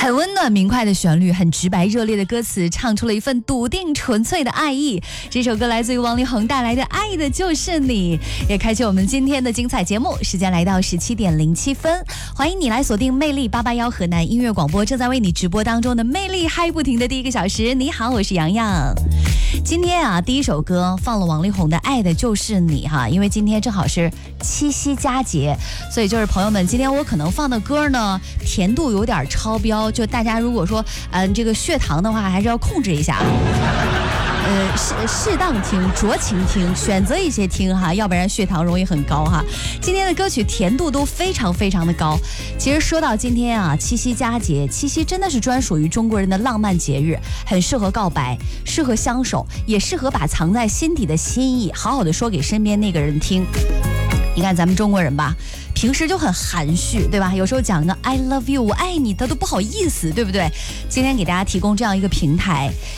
很温暖明快的旋律，很直白热烈的歌词，唱出了一份笃定纯粹的爱意。这首歌来自于王力宏带来的《爱的就是你》，也开启我们今天的精彩节目。时间来到17:07，欢迎你来锁定魅力881河南音乐广播，正在为你直播当中的魅力嗨不停的第一个小时。你好，我是洋洋。今天啊，第一首歌放了王力宏的《爱的就是你》哈，因为今天正好是七夕佳节，所以就是朋友们，今天我可能放的歌呢，甜度有点超标，就大家如果说这个血糖的话，还是要控制一下。适当听，酌情听，选择一些听哈，要不然血糖容易很高哈。今天的歌曲甜度都非常非常的高。其实说到今天啊，七夕佳节，七夕真的是专属于中国人的浪漫节日，很适合告白，适合相守，也适合把藏在心底的心意好好的说给身边那个人听。你看咱们中国人吧，平时就很含蓄，对吧？有时候讲个 I love you， 我爱你，他都不好意思，对不对？今天给大家提供这样一个平台，